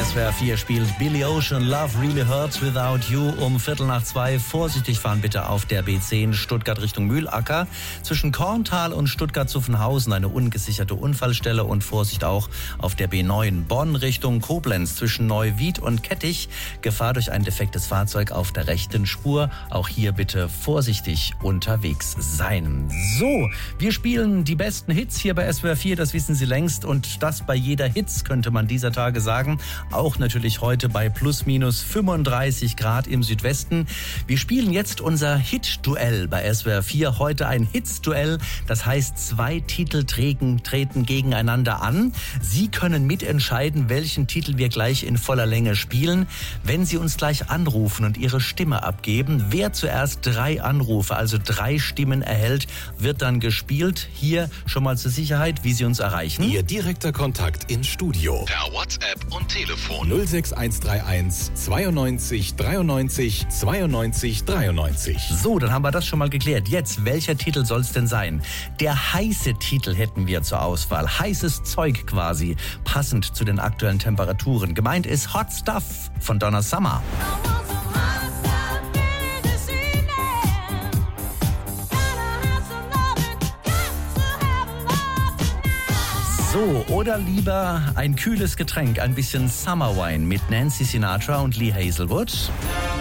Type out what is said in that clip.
SWR 4 spielt Billy Ocean, Love Really Hurts Without You um 1:45. Vorsichtig fahren bitte auf der B10 Stuttgart Richtung Mühlacker. Zwischen Korntal und Stuttgart-Zuffenhausen eine ungesicherte Unfallstelle und Vorsicht auch auf der B9 Bonn Richtung Koblenz zwischen Neuwied und Kettich. Gefahr durch ein defektes Fahrzeug auf der rechten Spur. Auch hier bitte vorsichtig unterwegs sein. So, wir spielen die besten Hits hier bei SWR 4, das wissen Sie längst. Und das bei jeder Hits, könnte man dieser Tage sagen. Auch natürlich heute bei plus minus 35 Grad im Südwesten. Wir spielen jetzt unser Hit-Duell bei SWR 4. Heute ein Hits-Duell. Das heißt, 2 Titel treten gegeneinander an. Sie können mitentscheiden, welchen Titel wir gleich in voller Länge spielen. Wenn Sie uns gleich anrufen und Ihre Stimme abgeben, wer zuerst 3 Anrufe, also 3 Stimmen erhält, wird dann gespielt. Hier schon mal zur Sicherheit, wie Sie uns erreichen. Ihr direkter Kontakt ins Studio. Per WhatsApp und Telefon 06131 92 93 92 93. So, dann haben wir das schon mal geklärt. Jetzt, welcher Titel soll es denn sein? Der heiße Titel hätten wir zur Auswahl. Heißes Zeug quasi, passend zu den aktuellen Temperaturen. Gemeint ist Hot Stuff von Donna Summer. So, oder lieber ein kühles Getränk, ein bisschen Summer Wine mit Nancy Sinatra und Lee Hazelwood.